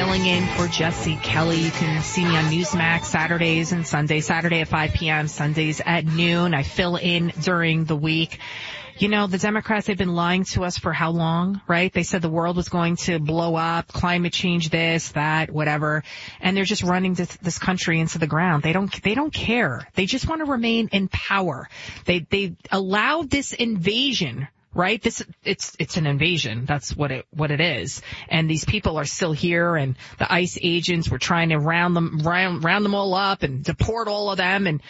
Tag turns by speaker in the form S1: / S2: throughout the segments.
S1: filling in for Jesse Kelly. You can see me on Newsmax Saturdays and Sundays. Saturday at 5 p.m., Sundays at noon. I fill in during the week. You know, the Democrats, they've been lying to us for how long, right? They said the world was going to blow up, climate change, this, that, whatever. And they're just running this country into the ground. They don't care. They just want to remain in power. They allowed this invasion, right? It's an invasion. That's what it is. And these people are still here, and the ICE agents were trying to round them all up and deport all of them, and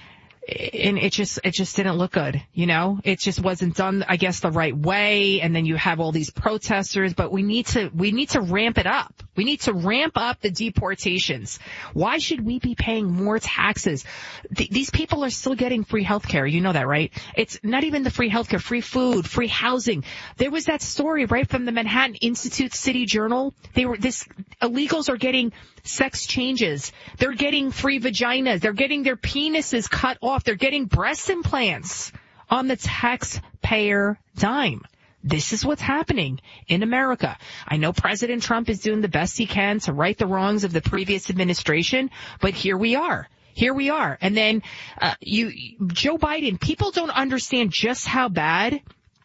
S1: it just didn't look good, you know? It just wasn't done, I guess, the right way. And then you have all these protesters, but we need to ramp it up. We need to ramp up the deportations. Why should we be paying more taxes? These people are still getting free healthcare. You know that, right? It's not even the free healthcare, free food, free housing. There was that story, right, from the Manhattan Institute City Journal. Illegals are getting sex changes. They're getting free vaginas. They're getting their penises cut off. They're getting breast implants on the taxpayer dime. This is what's happening in America. I know President Trump is doing the best he can to right the wrongs of the previous administration, but here we are. And then Joe Biden, people don't understand just how bad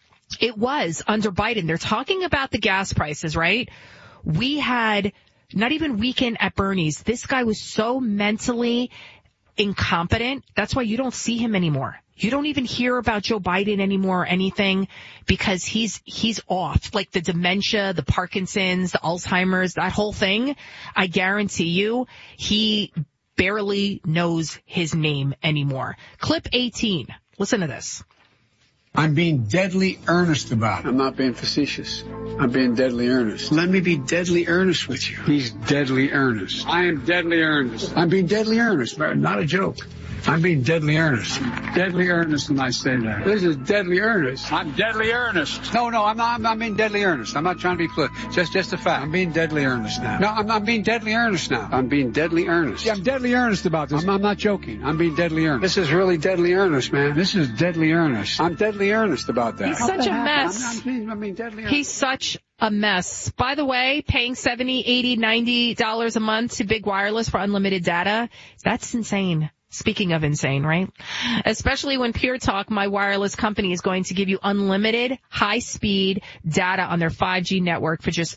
S1: it was under Biden. They're talking about the gas prices, right? We had not even Weekend at Bernie's. This guy was so mentally incompetent. That's why you don't see him anymore. You don't even hear about Joe Biden anymore or anything, because he's off. Like the dementia, the Parkinson's, the Alzheimer's, that whole thing. I guarantee you, he barely knows his name anymore. Clip 18. Listen to this.
S2: I'm being deadly earnest about it.
S3: I'm not being facetious. I'm being deadly earnest.
S2: Let me be deadly earnest with you.
S3: He's deadly earnest.
S2: I am deadly earnest. I'm being deadly earnest, not a joke. I'm being deadly earnest.
S3: Deadly earnest when I say that.
S2: This is deadly earnest.
S3: I'm deadly earnest.
S2: No, I'm not. I'm being deadly earnest. I'm not trying to be flip. Just a fact. I'm being deadly earnest now. No, I'm being deadly earnest now.
S3: I'm being deadly earnest.
S2: Yeah, I'm deadly earnest about this. I'm not joking. I'm being deadly earnest. This is really deadly earnest, man. This is deadly earnest. I'm deadly earnest about that.
S1: He's such a mess.
S2: I'm being deadly earnest.
S1: He's such a mess. By the way, paying $70, $80, $90 a month to Big Wireless for unlimited data, that's insane. Speaking of insane, right? Especially when Pure Talk, my wireless company, is going to give you unlimited high-speed data on their 5G network for just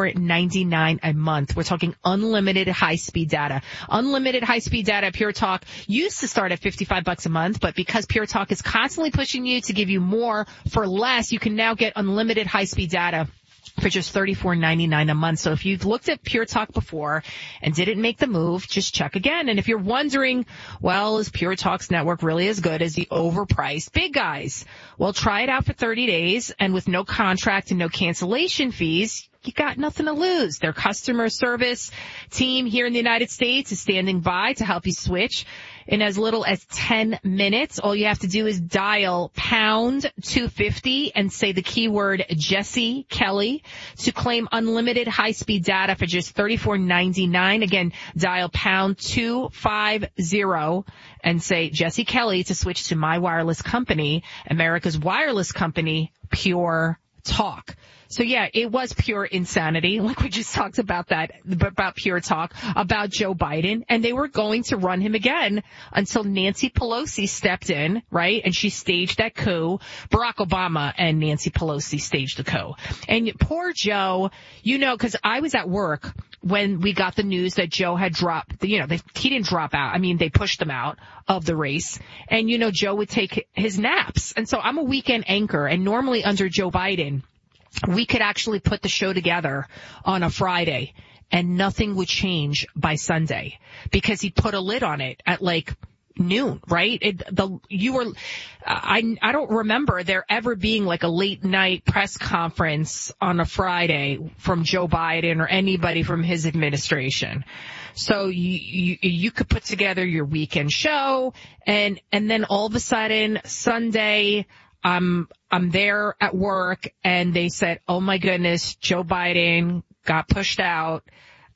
S1: $34.99 a month. We're talking unlimited high-speed data. Unlimited high-speed data at Pure Talk used to start at $55 a month, but because Pure Talk is constantly pushing you to give you more for less, you can now get unlimited high-speed data for just $34.99 a month. So if you've looked at Pure Talk before and didn't make the move, just check again. And if you're wondering, well, is Pure Talk's network really as good as the overpriced big guys? Well, try it out for 30 days, and with no contract and no cancellation fees, you got nothing to lose. Their customer service team here in the United States is standing by to help you switch in as little as 10 minutes. All you have to do is dial pound 250 and say the keyword Jesse Kelly to claim unlimited high-speed data for just $34.99. Again, dial pound 250 and say Jesse Kelly to switch to my wireless company, America's wireless company, Pure Talk. So yeah, it was pure insanity. Like we just talked about about Pure Talk, about Joe Biden, and they were going to run him again until Nancy Pelosi stepped in, right? And she staged that coup. Barack Obama and Nancy Pelosi staged the coup. And poor Joe, you know, cause I was at work when we got the news that Joe had dropped, he didn't drop out. I mean, they pushed him out of the race. And, Joe would take his naps. And so I'm a weekend anchor, and normally under Joe Biden, we could actually put the show together on a Friday and nothing would change by Sunday because he put a lid on it at like noon, right? I don't remember there ever being like a late night press conference on a Friday from Joe Biden or anybody from his administration. So you could put together your weekend show and then all of a sudden Sunday, I'm there at work and they said, oh my goodness, Joe Biden got pushed out.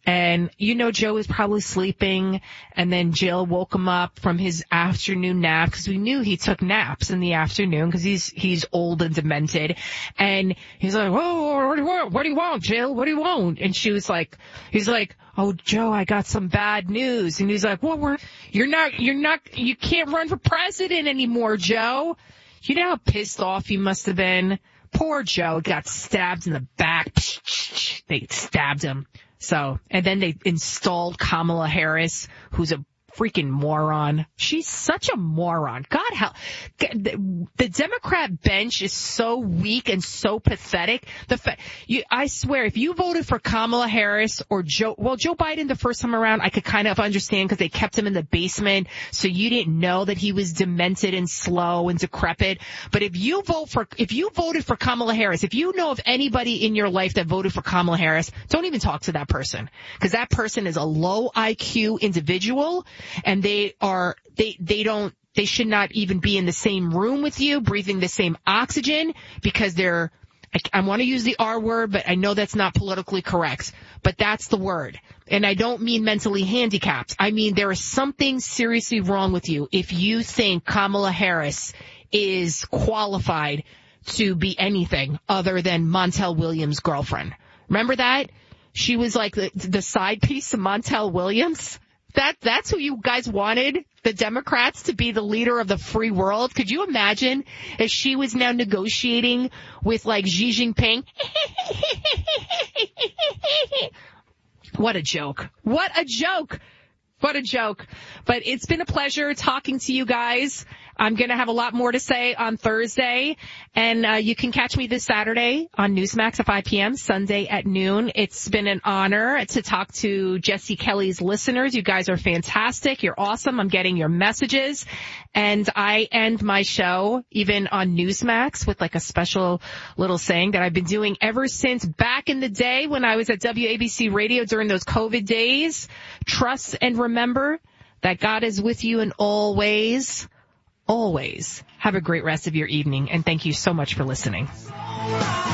S1: And, Joe was probably sleeping, and then Jill woke him up from his afternoon nap, because we knew he took naps in the afternoon, because he's old and demented. And he's like, whoa, what do you want, Jill? What do you want? And he's like, oh, Joe, I got some bad news. And he's like, well, you can't run for president anymore, Joe. You know how pissed off he must have been? Poor Joe got stabbed in the back. They stabbed him. So, and then they installed Kamala Harris, who's a freaking moron. She's such a moron. God help. The Democrat bench is so weak and so pathetic. I swear, if you voted for Kamala Harris or Joe Biden the first time around, I could kind of understand, because they kept him in the basement, so you didn't know that he was demented and slow and decrepit. But if you voted for Kamala Harris, if you know of anybody in your life that voted for Kamala Harris, don't even talk to that person, because that person is a low IQ individual. And they should not even be in the same room with you, breathing the same oxygen, because I want to use the R word, but I know that's not politically correct, but that's the word. And I don't mean mentally handicapped. I mean, there is something seriously wrong with you if you think Kamala Harris is qualified to be anything other than Montel Williams' girlfriend. Remember that? She was like the side piece of Montel Williams. That's who you guys wanted, the Democrats, to be the leader of the free world. Could you imagine if she was now negotiating with like Xi Jinping? What a joke. What a joke. What a joke. But it's been a pleasure talking to you guys. I'm going to have a lot more to say on Thursday, and you can catch me this Saturday on Newsmax at 5 p.m., Sunday at noon. It's been an honor to talk to Jesse Kelly's listeners. You guys are fantastic. You're awesome. I'm getting your messages. And I end my show even on Newsmax with like a special little saying that I've been doing ever since back in the day when I was at WABC Radio during those COVID days. Trust and remember that God is with you in all ways. Always. Have a great rest of your evening, and thank you so much for listening.